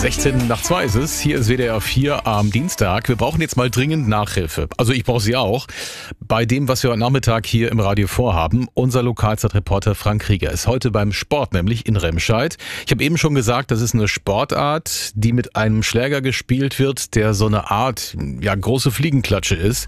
16 nach 2 ist es. Hier ist WDR 4 am Dienstag. Wir brauchen jetzt mal dringend Nachhilfe. Also ich brauche sie auch. Bei dem, was wir heute Nachmittag hier im Radio vorhaben. Unser Lokalzeitreporter Frank Krieger ist heute beim Sport, nämlich in Remscheid. Ich habe eben schon gesagt, das ist eine Sportart, die mit einem Schläger gespielt wird, der so eine Art, große Fliegenklatsche ist.